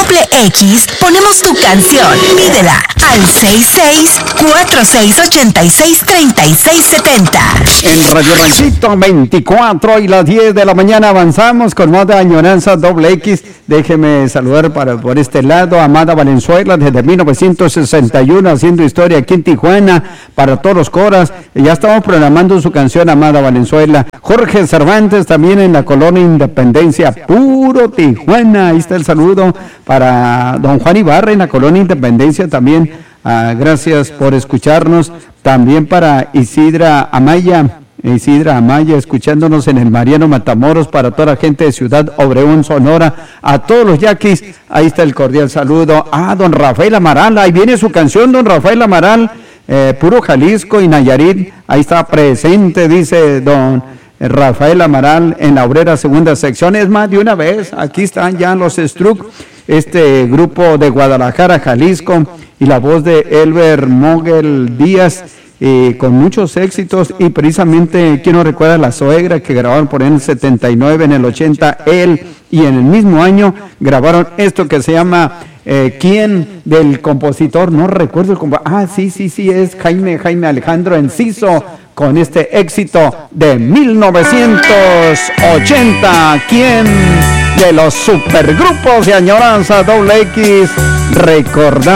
X ponemos tu canción. Pídela al 66-4686-3670. En Radio Ranchito 24 y las 10 de la mañana avanzamos con más de Añoranza X. Déjeme saludar por este lado a Amada Valenzuela desde 1961 haciendo historia aquí en Tijuana para todos los coras. Ya estamos programando su canción Amada Valenzuela. Jorge Cervantes también en la colonia Independencia, puro Tijuana. Ahí está el saludo para don Juan Ibarra en la colonia Independencia también. Gracias por escucharnos. También para Isidra Amaya, escuchándonos en el Mariano Matamoros, para toda la gente de Ciudad Obregón, Sonora, a todos los yaquis, ahí está el cordial saludo. Don Rafael Amaral, ahí viene su canción, don Rafael Amaral, puro Jalisco y Nayarit, ahí está presente, dice don Rafael Amaral, en la Obrera segunda sección. Es más, de una vez, aquí están ya los Struck, este grupo de Guadalajara, Jalisco, y la voz de Elber Mogel Díaz, con muchos éxitos, y precisamente, ¿quién no recuerda La Suegra, que grabaron por ahí en el 79, en el 80, él, y en el mismo año grabaron esto que se llama ¿quién? Del compositor, no recuerdo el compositor, sí, es Jaime Alejandro Enciso, con este éxito de 1980, ¿quién? De los supergrupos de Añoranza X, recordar